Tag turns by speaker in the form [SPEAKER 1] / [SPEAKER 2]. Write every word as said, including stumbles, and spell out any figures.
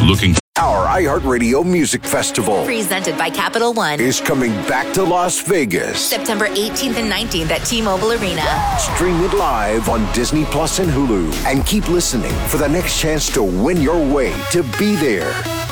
[SPEAKER 1] Looking
[SPEAKER 2] Our iHeartRadio Music Festival
[SPEAKER 3] Presented by Capital One.
[SPEAKER 2] is coming back to Las Vegas.
[SPEAKER 3] September eighteenth and nineteenth at T-Mobile Arena.
[SPEAKER 2] Stream it live on Disney Plus and Hulu. And keep listening for the next chance to win your way to be there.